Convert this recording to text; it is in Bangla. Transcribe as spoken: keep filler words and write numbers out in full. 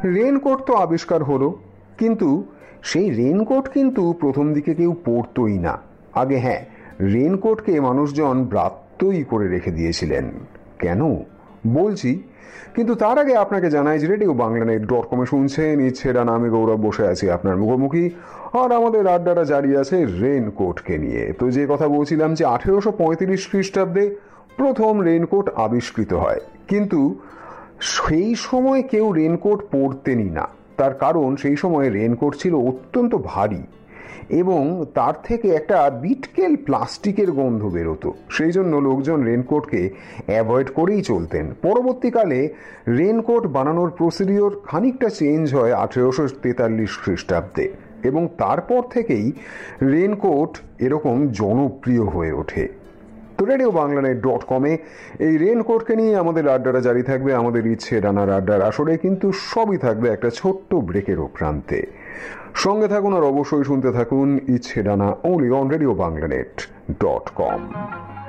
রেনকোট তো আবিষ্কার হলো, কিন্তু সেই রেনকোট কিন্তু প্রথম দিকে কেউ পরতই না। আগে হ্যাঁ, রেনকোটকে মানুষজন ব্রাত্যই করে রেখে দিয়েছিলেন। কেন বলছি, কিন্তু তার আগে আপনাকে জানাই যে রেডিও বাংলা নেট ডট কমে শুনছেন ইচ্ছে ডানা। আমি গৌরব বসে আছি আপনার মুখোমুখি, আর আমাদের আড্ডাটা জারি আছে রেনকোটকে নিয়ে। তো যে কথা বলছিলাম যে আঠেরোশো পঁয়ত্রিশ খ্রিস্টাব্দে প্রথম রেনকোট আবিষ্কৃত হয়, কিন্তু সেই সময় কেউ রেনকোট পরতেনই না। তার কারণ সেই সময় রেনকোট ছিল অত্যন্ত ভারী এবং তার থেকে একটা বিটকেল প্লাস্টিকের গন্ধ বেরোতো। সেই জন্য লোকজন রেনকোটকে অ্যাভয়েড করেই চলতেন। পরবর্তীকালে রেনকোট বানানোর প্রসিডিওর খানিকটা চেঞ্জ হয় আঠেরোশো তেতাল্লিশ খ্রিস্টাব্দে, এবং তারপর থেকেই রেনকোট এরকম জনপ্রিয় হয়ে ওঠে। তো রেডিও বাংলা নেট ডট কমে এই রেনকোটকে নিয়ে আমাদের আড্ডাটা জারি থাকবে। আমাদের ইচ্ছে ডানার আড্ডার আসরে কিন্তু সবই থাকবে একটা ছোট্ট ব্রেকেরও প্রান্তে। সঙ্গে থাকুন আর অবশ্যই শুনতে থাকুন ইচ্ছে ডানা, only on radio Bangla net dot com.